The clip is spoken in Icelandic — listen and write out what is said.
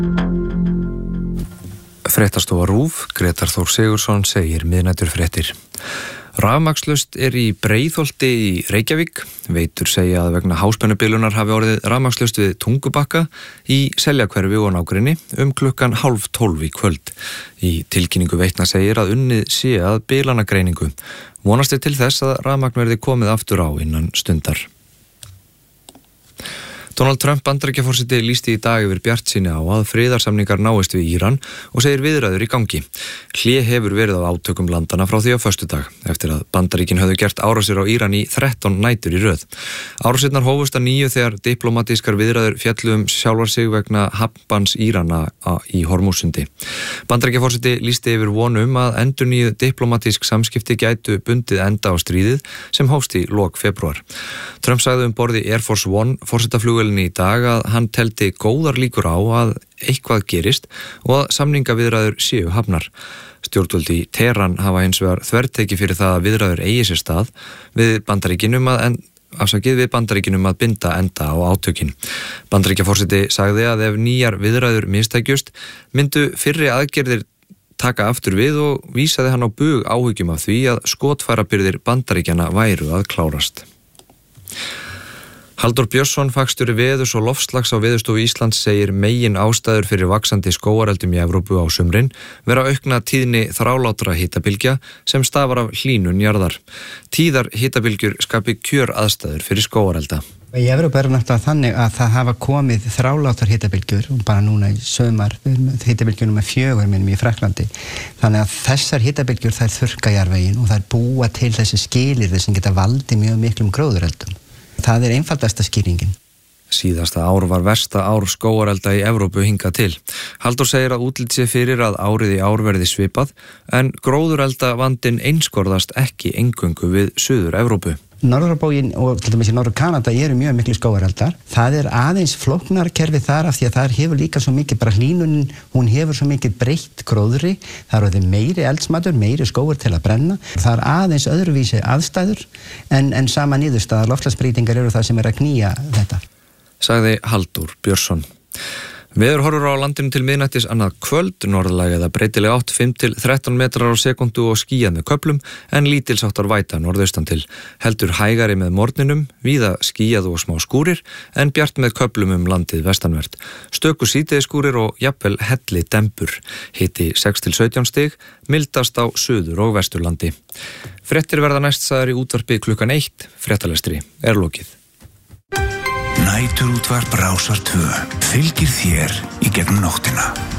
Fréttastofa RÚV, Grétar Þór Sigurðsson segir miðnæturfréttir. Rafmagnslaust í Breiðholti í Reykjavík. Veitur segja að vegna háspennubilunar hafi orðið rafmagnslaust við Tungubakka í Seljakverfi og nágrenni klukkan 11:30 í kvöld. Í tilkynningu Veitna segir að unnið sé að bilanagreiningu. Vonast til þess að rafmagn verði komið aftur á innan stundar. Donald Trump Bandaríkjaforseti lýsti í dag yfir bjartsýni á að friðarsamningar náist við Íran og segir viðræður í gangi. Hlé hefur verið á átökum landana frá því á föstudag eftir að Bandaríkin höfðu gert árásir á Íran í 13 nætur í röð. Árásirnar hófust að 9 þegar diplomatískar viðræður fjallu sjálfar sig vegna hafnbanns Írana í Hormússundi. Bandaríkjaforseti lýsti yfir vonum að endurnýjuð diplomatísk samskipti gætu bundið enda á stríðið sem hófst í lok febrúar. Trump sagði borði Air Force One forsetaflugvélinni í dag að hann teldi góðar líkur á að eitthvað gerist og að samningaviðræður séu hafnar. Stjórnvöld í Teheran hafa hins vegar þverteki fyrir það að viðræður eigi sér stað við Bandaríkinum að binda enda á átökin. Bandaríkjaforseti sagði að ef nýjar viðræður mistækjust myndu fyrri aðgerðir taka aftur við og vísaði hann á bug áhyggjum af því að skotfærabirgðir Bandaríkjana væru að klárast. Halldór Björnsson, fagstjóri veðurs og loftslags á Veðurstofu Íslands segir megin ástæður fyrir vaxandi skógareldum í Evrópu á sumrin vera aukna tíðni þrálátra hitabylgja sem stafar af hlýnun jarðar. Tíðar hitabylgjur skapi kjöraðstæður fyrir skógarelda. Í Evrópu náttúrulega þannig að það hafa komið þrálátar hitabylgjur bara núna í sumar, hitabylgjur númer 4 í Frakklandi. Þannig að þessar hitabylgjur þær þurrka jarðveginn og þær búa til þessi skilyrði sem geta valdið mjög miklum gróðureldum. Það einfaldasta skýringin. Síðasta ár var versta ár skógarelda í Evrópu hingað til. Halldór segir að útlit sé fyrir að árið í ár verði svipað, en gróðurelda vandinn einskorðast ekki eingöngu við Suður Evrópu. Norðurbógin og til dæmis í Norður-Kanada eru mjög miklu skógareldar. Það aðeins flóknara kerfi þar af því að þar hefur líka svo mikið, bara hlýnunin, hún hefur svo mikið breytt gróðri. Það orðið meiri eldsmatur, meiri skógur til að brenna. Það aðeins öðruvísi aðstæður en sama niðurstaðar loftslagsbreytingar eru það sem að knýja þetta. Sagði Halldór Björnsson. Veður horfur á landinu til miðnættis annað kvöld, norðlæg eða breytileg átt 5 til 13 metrar á sekundu og skýjað með köflum en lítilsháttar væta norðaustan til. Heldur hægari með morgninum, víða skýjað og smá skúrir en bjart með köflum landið vestanvert. Stöku síðdegisskúrir og jafnvel helli dembur. Hiti 6 til 17 stig, mildast á suður- og vesturlandi. Fréttir verða næst sagðar í útvarpi klukkan 1, fréttalestri lokið. Næturútvarp Rásar 2 fylgir þér í gegnum nóttina.